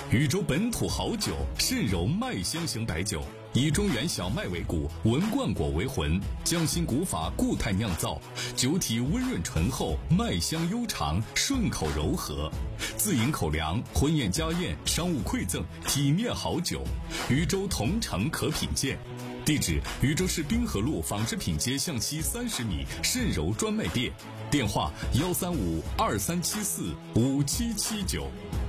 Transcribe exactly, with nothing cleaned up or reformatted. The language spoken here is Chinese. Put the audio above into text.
禹州本土好酒，肾柔麦香型白酒，以中原小麦为骨，文冠果为魂，匠心古法固态酿造，酒体温润醇厚，麦香悠长，顺口柔和。自饮口粮，婚宴家宴，商务馈赠，体面好酒。禹州同城可品鉴。地址：禹州市滨河路纺织品街向西三十米肾柔专卖店。电话：幺三五二三七四五七七九。